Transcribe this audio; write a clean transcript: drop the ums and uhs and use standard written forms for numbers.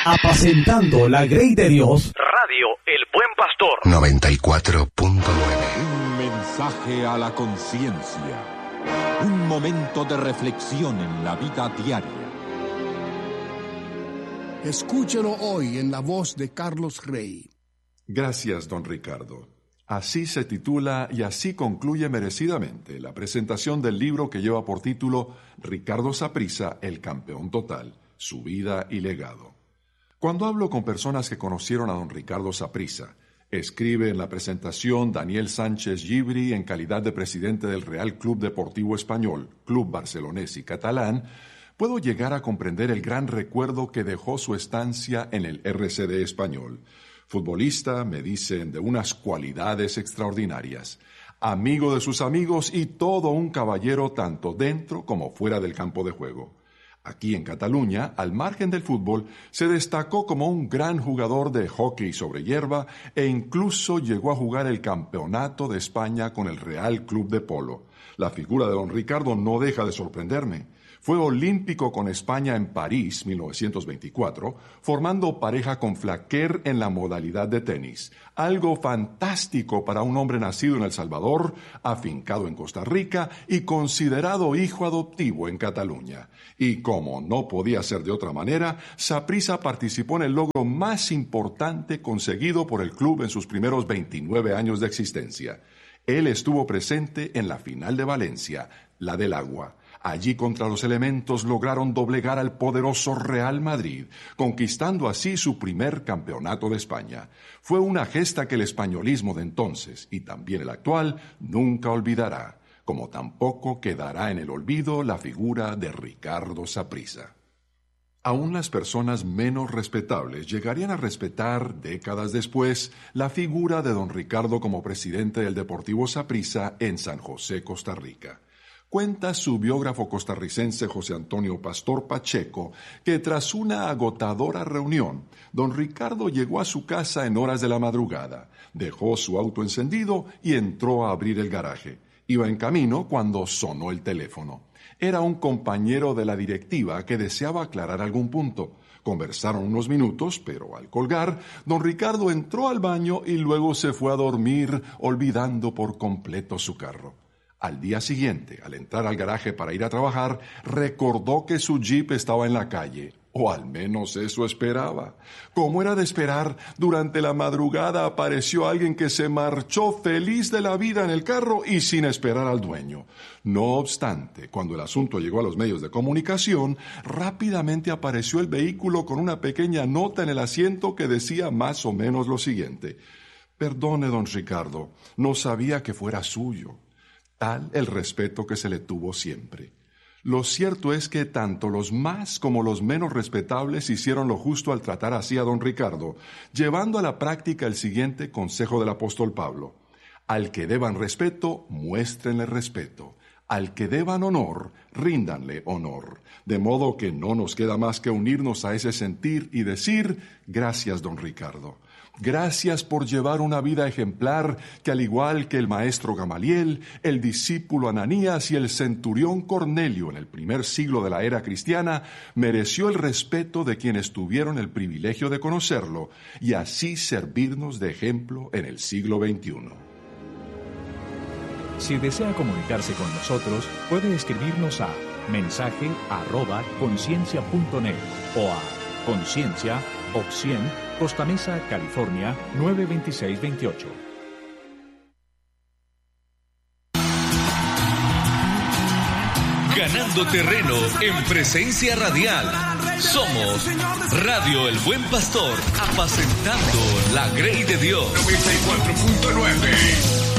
Apacentando la grey de Dios. Radio El Buen Pastor 94.9. Un mensaje a la conciencia. Un momento de reflexión en la vida diaria. Escúchelo hoy en la voz de Carlos Rey. Gracias, don Ricardo. Así se titula y así concluye merecidamente la presentación del libro que lleva por título Ricardo Saprissa, el campeón total, su vida y legado. Cuando hablo con personas que conocieron a don Ricardo Saprissa, escribe en la presentación Daniel Sánchez Gibri en calidad de presidente del Real Club Deportivo Español, Club Barcelonés y Catalán, puedo llegar a comprender el gran recuerdo que dejó su estancia en el RCD español. Futbolista, me dicen, de unas cualidades extraordinarias, amigo de sus amigos y todo un caballero tanto dentro como fuera del campo de juego. Aquí en Cataluña, al margen del fútbol, se destacó como un gran jugador de hockey sobre hierba e incluso llegó a jugar el Campeonato de España con el Real Club de Polo. La figura de don Ricardo no deja de sorprenderme. Fue olímpico con España en París, 1924, formando pareja con Flaquer en la modalidad de tenis. Algo fantástico para un hombre nacido en El Salvador, afincado en Costa Rica y considerado hijo adoptivo en Cataluña. Y como no podía ser de otra manera, Saprissa participó en el logro más importante conseguido por el club en sus primeros 29 años de existencia. Él estuvo presente en la final de Valencia, la del agua. Allí contra los elementos lograron doblegar al poderoso Real Madrid, conquistando así su primer campeonato de España. Fue una gesta que el españolismo de entonces, y también el actual, nunca olvidará, como tampoco quedará en el olvido la figura de Ricardo Saprissa. Aún las personas menos respetables llegarían a respetar, décadas después, la figura de don Ricardo como presidente del Deportivo Saprissa en San José, Costa Rica. Cuenta su biógrafo costarricense José Antonio Pastor Pacheco que tras una agotadora reunión, don Ricardo llegó a su casa en horas de la madrugada, dejó su auto encendido y entró a abrir el garaje. Iba en camino cuando sonó el teléfono. Era un compañero de la directiva que deseaba aclarar algún punto. Conversaron unos minutos, pero al colgar, don Ricardo entró al baño y luego se fue a dormir, olvidando por completo su carro. Al día siguiente, al entrar al garaje para ir a trabajar, recordó que su jeep estaba en la calle, o al menos eso esperaba. Como era de esperar, durante la madrugada apareció alguien que se marchó feliz de la vida en el carro y sin esperar al dueño. No obstante, cuando el asunto llegó a los medios de comunicación, rápidamente apareció el vehículo con una pequeña nota en el asiento que decía más o menos lo siguiente: «Perdone, don Ricardo, no sabía que fuera suyo». Tal el respeto que se le tuvo siempre. Lo cierto es que tanto los más como los menos respetables hicieron lo justo al tratar así a don Ricardo, llevando a la práctica el siguiente consejo del apóstol Pablo: al que deban respeto, muéstrenle respeto; al que deban honor, ríndanle honor. De modo que no nos queda más que unirnos a ese sentir y decir: gracias, don Ricardo. Gracias por llevar una vida ejemplar que, al igual que el maestro Gamaliel, el discípulo Ananías y el centurión Cornelio en el primer siglo de la era cristiana, mereció el respeto de quienes tuvieron el privilegio de conocerlo y así servirnos de ejemplo en el siglo XXI. Si desea comunicarse con nosotros, puede escribirnos a mensaje@conciencia.net o a Conciencia, Box 100, Costa Mesa, California, 92628. Ganando terreno en presencia radial. Somos Radio El Buen Pastor, apacentando la grey de Dios. 94.9.